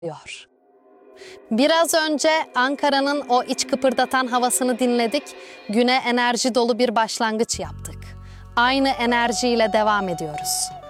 diyor. Biraz önce Ankara'nın o iç kıpırdatan havasını dinledik. Güne enerji dolu bir başlangıç yaptık. Aynı enerjiyle devam ediyoruz.